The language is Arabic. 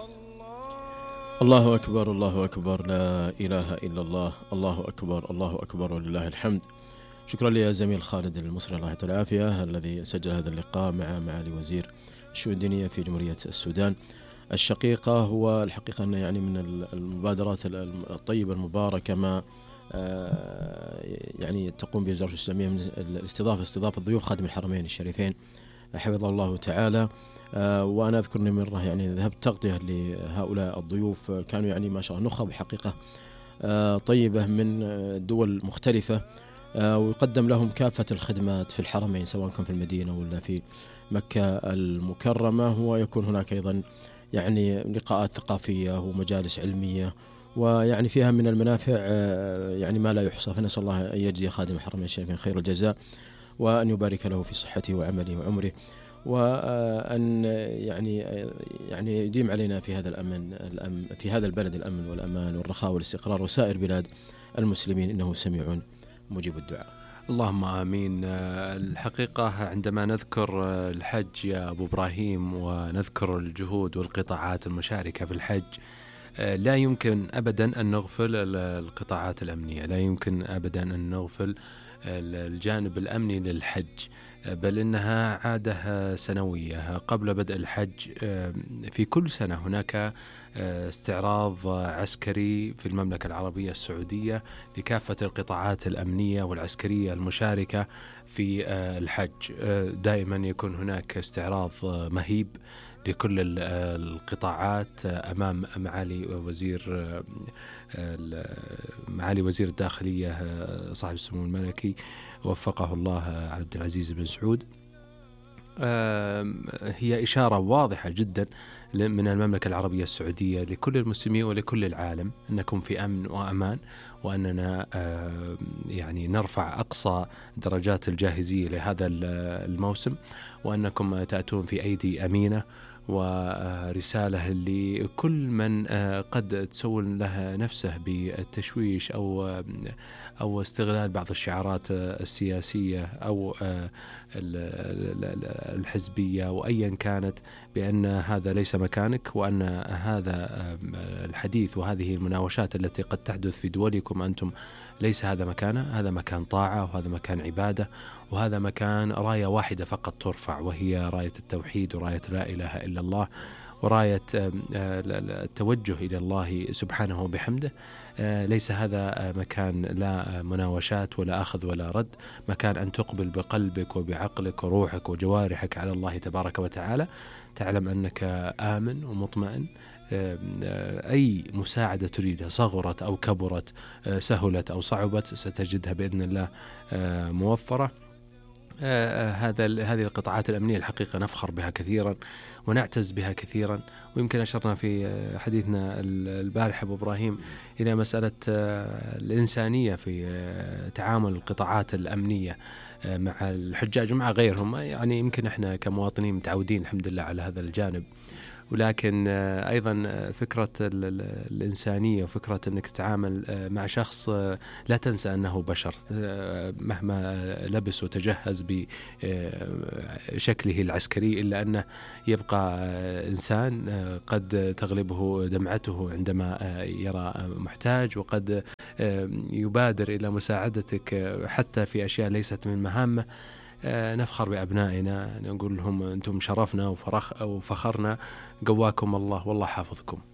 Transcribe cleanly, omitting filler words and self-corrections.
الله أكبر الله أكبر، لا إله إلا الله، الله أكبر الله أكبر ولله الحمد. شكرا لي زميل خالد المصري الله يعطيه العافية الذي سجل هذا اللقاء مع معالي وزير الشؤون الدينية في جمهورية السودان الشقيقة. هو الحقيقة أنه يعني من المبادرات الطيبة المباركة ما يعني تقوم بوزارة الإسلامية من استضافة ضيوف خادم الحرمين الشريفين حفظه الله تعالى. وأنا أذكر أني مرة يعني ذهبت تغطية لهؤلاء الضيوف، كانوا يعني ما شاء الله نخب حقيقة طيبة من دول مختلفة، ويقدم لهم كافة الخدمات في الحرمين سواء كان في المدينة ولا في مكة المكرمة. ويكون هناك أيضا يعني لقاءات ثقافية ومجالس علمية، ويعني فيها من المنافع يعني ما لا يحصى. فنسأل الله أن يجزي خادم الحرمين الشريفين خير الجزاء، وأن يبارك له في صحته وعمله وعمره، وأن يعني يديم علينا في هذا الأمن في هذا البلد الأمن والأمان والرخاء والاستقرار وسائر بلاد المسلمين، إنه سميع مجيب الدعاء. اللهم آمين. الحقيقة عندما نذكر الحج يا أبو إبراهيم ونذكر الجهود والقطاعات المشاركة في الحج، لا يمكن أبدا أن نغفل القطاعات الأمنية، لا يمكن أبدا أن نغفل الجانب الأمني للحج، بل إنها عادة سنوية قبل بدء الحج. في كل سنة هناك استعراض عسكري في المملكة العربية السعودية لكافة القطاعات الأمنية والعسكرية المشاركة في الحج. دائما يكون هناك استعراض مهيب لكل القطاعات أمام معالي وزير الداخلية صاحب السمو الملكي وفقه الله عبد العزيز بن سعود. هي إشارة واضحة جدا من المملكة العربية السعودية لكل المسلمين ولكل العالم أنكم في أمن وأمان، وأننا يعني نرفع أقصى درجات الجاهزية لهذا الموسم، وأنكم تأتون في أيدي أمينة. ورسالة لكل من قد تسول لها نفسه بالتشويش أو استغلال بعض الشعارات السياسية أو الحزبية وأيا كانت، بأن هذا ليس مكانك، وأن هذا الحديث وهذه المناوشات التي قد تحدث في دولكم أنتم ليس هذا مكانه. هذا مكان طاعة، وهذا مكان عبادة، وهذا مكان راية واحدة فقط ترفع، وهي راية التوحيد وراية لا إله إلا الله وراية التوجه إلى الله سبحانه وبحمده. ليس هذا مكان لا مناوشات ولا أخذ ولا رد، مكان أن تقبل بقلبك وبعقلك وروحك وجوارحك على الله تبارك وتعالى، تعلم أنك آمن ومطمئن. أي مساعدة تريدها صغرت أو كبرت، سهلت أو صعبت، ستجدها بإذن الله موفرة. هذه القطاعات الأمنية الحقيقة نفخر بها كثيرا ونعتز بها كثيرا. ويمكن أشرنا في حديثنا البارحة أبو إبراهيم إلى مسألة الإنسانية في تعامل القطاعات الأمنية مع الحجاج ومع غيرهم. يعني يمكن إحنا كمواطنين متعودين الحمد لله على هذا الجانب، ولكن أيضا فكرة الإنسانية وفكرة أنك تتعامل مع شخص لا تنسى أنه بشر مهما لبس وتجهز بشكله العسكري، إلا أنه يبقى إنسان قد تغلبه دمعته عندما يرى محتاج، وقد يبادر إلى مساعدتك حتى في أشياء ليست من مهامه. نفخر بأبنائنا، نقول لهم أنتم شرفنا وفخرنا، قواكم الله والله حافظكم.